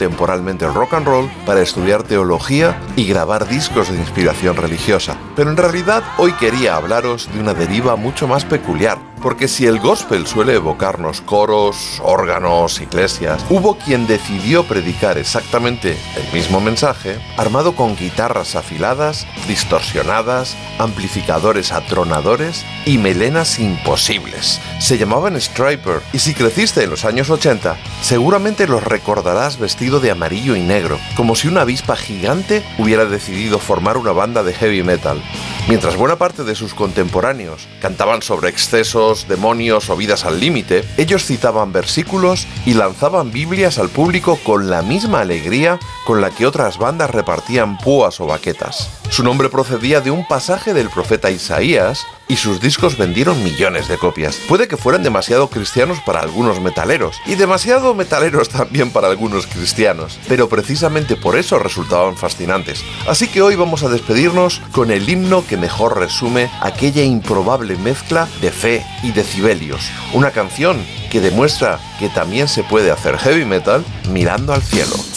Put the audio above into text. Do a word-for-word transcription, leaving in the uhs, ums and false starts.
temporalmente el rock and roll para estudiar teología y grabar discos de inspiración religiosa. Pero en realidad hoy quería hablaros de una deriva mucho más peculiar, porque si el gospel suele evocarnos coros, órganos, iglesias, hubo quien decidió predicar exactamente el mismo mensaje, armado con guitarras afiladas, distorsionadas, amplificadores atronadores y melenas imposibles. Se llamaban Stryper, y si creciste en los años ochenta, seguramente los recordarás vestido de amarillo y negro, como si una avispa gigante hubiera decidido formar una banda de heavy metal. Mientras buena parte de sus contemporáneos cantaban sobre excesos, demonios o vidas al límite, ellos citaban versículos y lanzaban Biblias al público con la misma alegría con la que otras bandas repartían púas o baquetas. Su nombre procedía de un pasaje del profeta Isaías y sus discos vendieron millones de copias. Puede que fueran demasiado cristianos para algunos metaleros y demasiado metaleros también para algunos cristianos, pero precisamente por eso resultaban fascinantes. Así que hoy vamos a despedirnos con el himno que mejor resume aquella improbable mezcla de fe y decibelios. Una canción que demuestra que también se puede hacer heavy metal mirando al cielo.